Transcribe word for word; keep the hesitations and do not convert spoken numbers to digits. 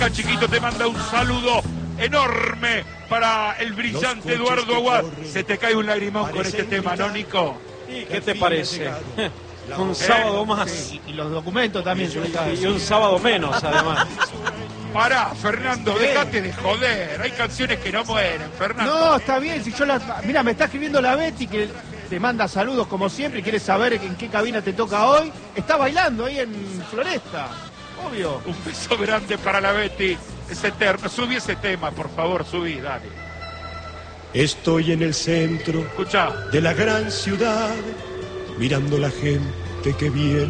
Chiquito te manda un saludo enorme para el brillante Eduardo Aguad. Se te cae un lagrimón con este tema, ¿no, Nico? ¿Y qué te parece? Un sábado más. Y los documentos también se le caen. Y un sábado menos, además. Pará, Fernando, dejate de joder. Hay canciones que no mueren, Fernando. No, está bien. Si yo la... Mira, me está escribiendo la Betty que te manda saludos como siempre y quiere saber en qué cabina te toca hoy. Está bailando ahí en Floresta. Obvio. Un beso grande para la Betty. Es eterno. Subí ese tema, por favor, subí, dale. Estoy en el centro Escuchá. de la gran ciudad, mirando la gente que viene